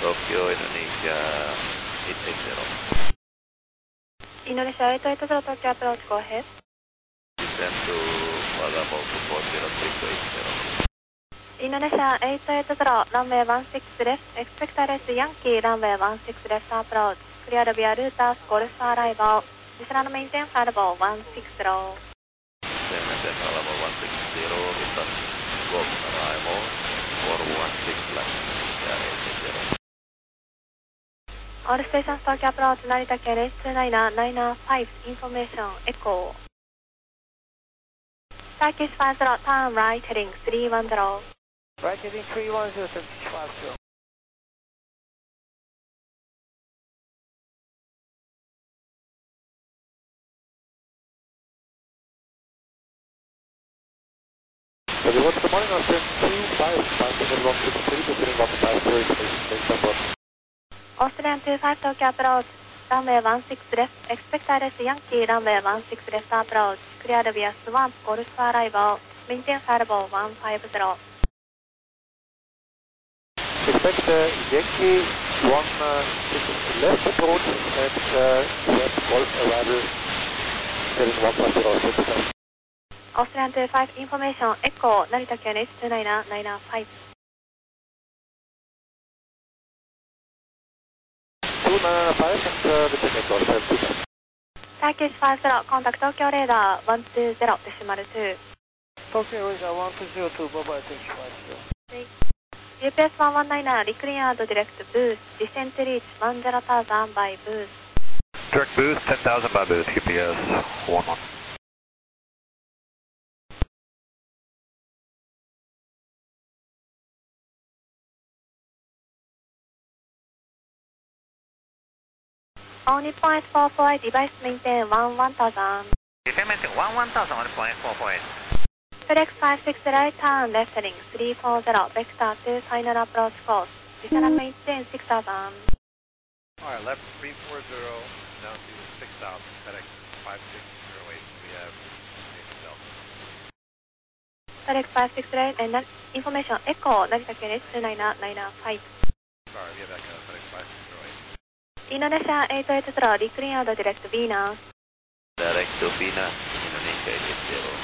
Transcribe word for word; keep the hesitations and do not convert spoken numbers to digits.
Tokyo, Indonesia, eight eight zero. Indonesia eight eight zero, Tokyo approach, go ahead. Descend to Kuala Lumpur four zero three two eight zero. Indonesia eight eight zero, runway one six left, expect arrest Yankee, runway one six left approach, clear via routers, golf arrival, descend maintain firewall one six zero. Descend maintain firewall one six zero, return golf arrival, four one six left, clear eight eight zero. All stations Tokyo approach, Narita K H two nine nine five, information, echo. Turkish five zero, turn right, heading three one zero. Right heading three one zero, Turkish five zero. Everyone, good morning, Austrian two five, mounting one six three, descending one five zero, station support. Austrian two five, Tokyo approach, runway one six left, expect arrest Yankee, runway one six left approach, clear via swamp, golf arrival, maintain firewall one five zero. Expect uh, Yankee one six left approach and uh, west golf arrival, heading one five zero, six. Austrian two five, information, echo, Narita K H two nine nine five. two nine five and uh, the check echo, seven two five. Turkish five zero, contact Tokyo radar one two zero, decimal two. Tokyo radar one two zero two, bye bye, Turkish five zero. U P S one one nine, recleared direct boost, descent reach ten thousand by boost. Direct boost, ten thousand by boost, U P S one one. On Nippon eight four four eight, device maintain one one thousand. Device maintain one one thousand, on Nippon eight four four eight. FedEx five six right, turn left heading three four zero, vector to final approach course. Descend maintain six thousand. Alright, left three four zero, down to six thousand, FedEx five six zero eight, we have Delta. FedEx five six right, and information, echo, Narita K H two nine nine five. Sorry, we have that kind of FedEx five six zero eight. Indonesia eight eight zero, recleared direct Venus. Direct to Venus, Indonesia eight eight zero.